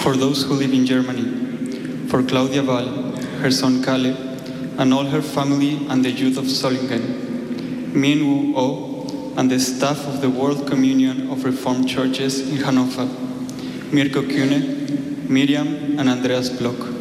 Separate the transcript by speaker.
Speaker 1: For those who live in Germany, for Claudia Wall, her son Kalle, and all her family and the youth of Solingen, Min Woo Oh, and the staff of the World Communion of Reformed Churches in Hanover, Mirko Kühne, Miriam, and Andreas Block.